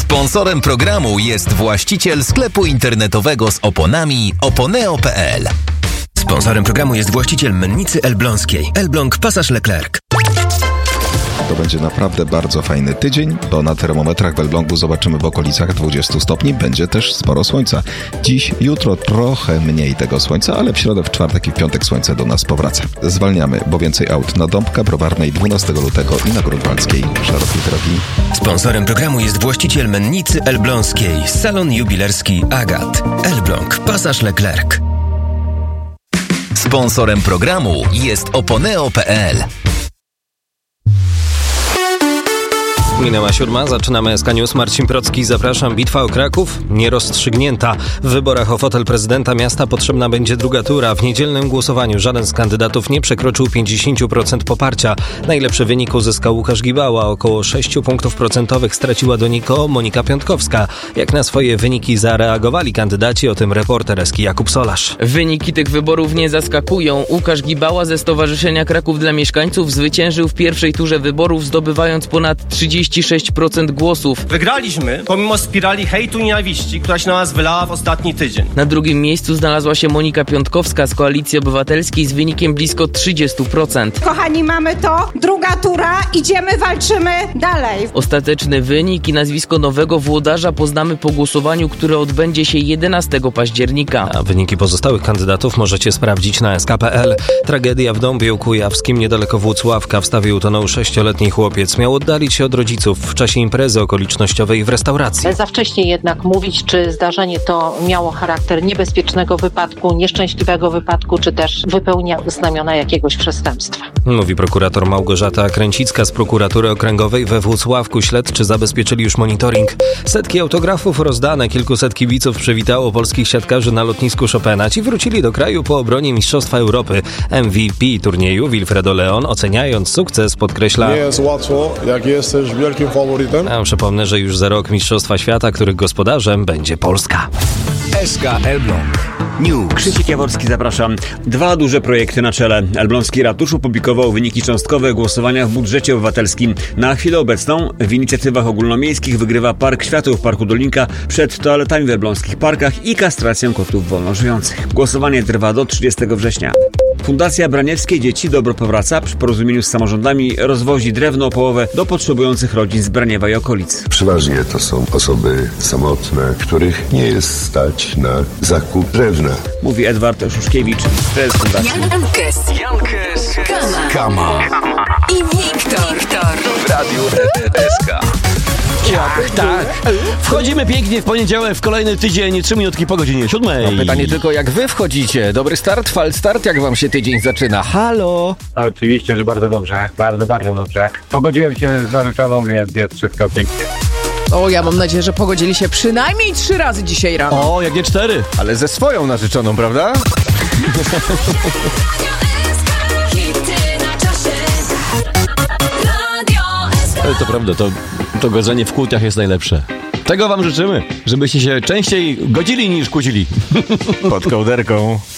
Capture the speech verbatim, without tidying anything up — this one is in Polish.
Sponsorem programu jest właściciel sklepu internetowego z oponami oponeo kropka p l. Sponsorem programu jest właściciel mennicy elbląskiej. Elbląg Pasaż Leclerc. To będzie naprawdę bardzo fajny tydzień, bo na termometrach w Elblągu zobaczymy w okolicach dwudziestu stopni. Będzie też sporo słońca. Dziś, jutro trochę mniej tego słońca, ale w środę, w czwartek i w piątek słońce do nas powraca. Zwalniamy, bo więcej aut na Dąbka Browarnej dwunastego lutego i na Grunwaldzkiej szerokiej drogi. Sponsorem programu jest właściciel mennicy elbląskiej. Salon jubilerski Agat. Elbląg Pasaż Leclerc. Sponsorem programu jest oponeo kropka p l. Minęła siódma, zaczynamy S K News. Marcin Procki, zapraszam. Bitwa o Kraków nierozstrzygnięta. W wyborach o fotel prezydenta miasta potrzebna będzie druga tura. W niedzielnym głosowaniu żaden z kandydatów nie przekroczył pięćdziesiąt procent poparcia. Najlepszy wynik uzyskał Łukasz Gibała. Około sześć punktów procentowych straciła do niego Monika Piątkowska. Jak na swoje wyniki zareagowali kandydaci, o tym reporter S K Jakub Solarz. Wyniki tych wyborów nie zaskakują. Łukasz Gibała ze Stowarzyszenia Kraków dla Mieszkańców zwyciężył w pierwszej turze wyborów, zdobywając ponad trzydzieści sześć procent głosów. Wygraliśmy pomimo spirali hejtu i nienawiści, która się na nas wylała w ostatni tydzień. Na drugim miejscu znalazła się Monika Piątkowska z Koalicji Obywatelskiej z wynikiem blisko trzydzieści procent. Kochani, mamy to. Druga tura. Idziemy, walczymy dalej. Ostateczny wynik i nazwisko nowego włodarza poznamy po głosowaniu, które odbędzie się jedenastego października. A wyniki pozostałych kandydatów możecie sprawdzić na S K kropka p l. Tragedia w Dąbiu Kujawskim niedaleko Włocławka. W stawie utonął sześcioletni chłopiec. Miał oddalić się od rodziców w czasie imprezy okolicznościowej w restauracji. Za wcześnie jednak mówić, czy zdarzenie to miało charakter niebezpiecznego wypadku, nieszczęśliwego wypadku, czy też wypełnia znamiona jakiegoś przestępstwa. Mówi prokurator Małgorzata Kręcicka z prokuratury okręgowej we Włocławku. Śledczy zabezpieczyli już monitoring. Setki autografów rozdane, kilkuset kibiców przywitało polskich siatkarzy na lotnisku Chopina. Ci wrócili do kraju po obronie Mistrzostwa Europy. M V P turnieju Wilfredo Leon, oceniając sukces, podkreśla: nie jest łatwo, jak jesteś wielkim faworytem. A przypomnę, że już za rok Mistrzostwa Świata, których gospodarzem będzie Polska. S K Elbląg News. Krzysiek Jaworski, zapraszam. Dwa duże projekty na czele. Elbląski Ratusz opublikował wyniki cząstkowe głosowania w budżecie obywatelskim. Na chwilę obecną w inicjatywach ogólnomiejskich wygrywa Park Światów w Parku Dolinka przed toaletami w elbląskich parkach i kastracją kotów wolno żyjących. Głosowanie trwa do trzydziestego września. Fundacja Braniewskie Dzieci Dobro Powraca przy porozumieniu z samorządami rozwozi drewno opołowe do potrzebujących rodzin z Braniewa i okolic. Przeważnie to są osoby samotne, których nie jest stać na zakup drewna. Mówi Edward Szuszkiewicz, prezes fundacji. Jankes, Jankes, Kama, Kama i Wiktor, Wiktor w Radiu S K. Tak, tak. Wchodzimy pięknie w poniedziałek, w kolejny tydzień, trzy minutki po godzinie siódmej. No, pytanie tylko, jak wy wchodzicie? Dobry start, fal start, jak wam się tydzień zaczyna? Halo? Oczywiście, że bardzo dobrze, bardzo, bardzo dobrze. Pogodziłem się z narzeczoną, więc jest wszystko pięknie. O, ja mam nadzieję, że pogodzili się przynajmniej trzy razy dzisiaj rano. O, jak nie cztery. Ale ze swoją narzeczoną, prawda? Ale to prawda, to, to godzenie w kłótniach jest najlepsze. Tego wam życzymy, żebyście się częściej godzili niż kłócili. Pod kołderką.